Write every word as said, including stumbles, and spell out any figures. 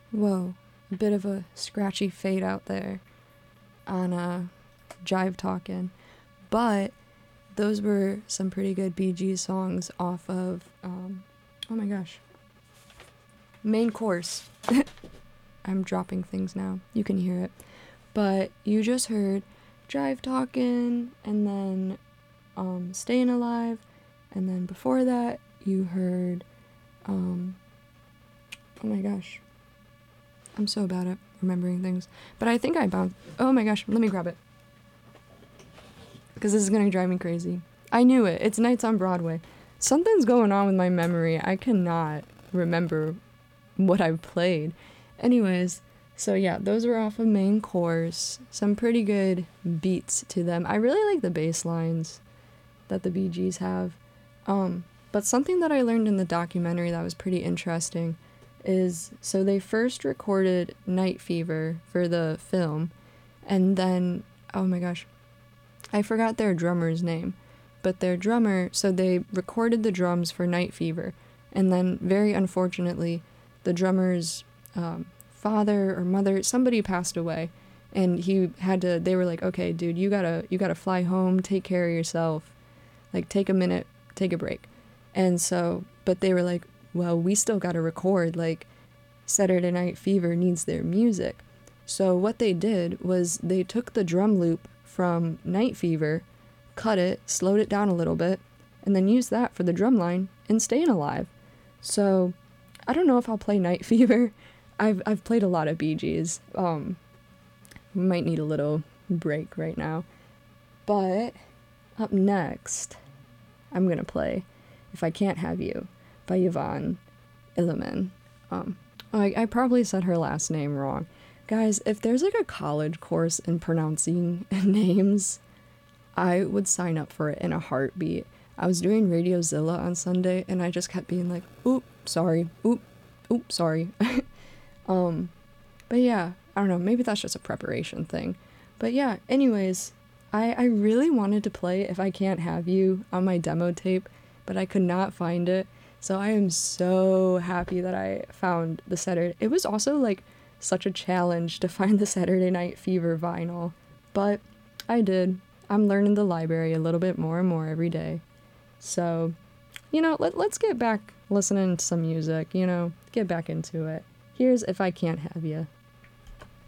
Whoa, a bit of a scratchy fade out there on uh, Jive Talkin'. But those were some pretty good Bee Gees songs off of, um, oh my gosh, Main Course. I'm dropping things now. You can hear it. But you just heard Jive Talkin', and then um, Stayin' Alive, and then before that you heard, um, oh my gosh, I'm so bad at remembering things. But I think I bounced, oh my gosh, let me grab it. Because this is going to drive me crazy. I knew it. It's Nights on Broadway. Something's going on with my memory. I cannot remember what I've played. Anyways, so yeah, those were off of Main Course. Some pretty good beats to them. I really like the bass lines that the Bee Gees have. Um, but something that I learned in the documentary that was pretty interesting is, so they first recorded Night Fever for the film, and then, oh my gosh, I forgot their drummer's name, but their drummer, so they recorded the drums for Night Fever, and then very unfortunately, the drummer's um, father or mother, somebody passed away, and he had to, they were like, okay, dude, you gotta, you gotta fly home, take care of yourself, like, take a minute, take a break. And so, but they were like, well, we still gotta record, like, Saturday Night Fever needs their music. So what they did was they took the drum loop from Night Fever, cut it, slowed it down a little bit, and then used that for the drum line in Stayin' Alive. So I don't know if I'll play Night Fever. I've I've played a lot of Bee Gees. Um, we might need a little break right now. But up next, I'm gonna play If I Can't Have You by Yvonne Illiman. Um, I, I probably said her last name wrong. Guys, if there's like a college course in pronouncing names, I would sign up for it in a heartbeat. I was doing Radiozilla on Sunday, and I just kept being like, oop, sorry, oop, oop, sorry. um, but yeah, I don't know, maybe that's just a preparation thing. But yeah, anyways, I, I really wanted to play If I Can't Have You on my demo tape, but I could not find it. So I am so happy that I found the Saturday. It was also like such a challenge to find the Saturday Night Fever vinyl, but I did. I'm learning the library a little bit more and more every day. So, you know, let, let's get back listening to some music, you know, get back into it. Here's If I Can't Have You.